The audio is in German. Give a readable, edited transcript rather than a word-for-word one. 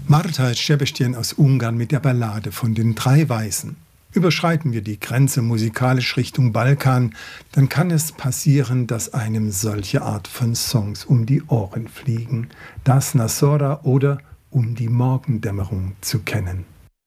Marta Sebestyén aus Ungarn mit der Ballade von den drei Weisen. Überschreiten wir die Grenze musikalisch Richtung Balkan, dann kann es passieren, dass einem solche Art von Songs um die Ohren fliegen. Das Nasora oder Um die Morgendämmerung zu kennen.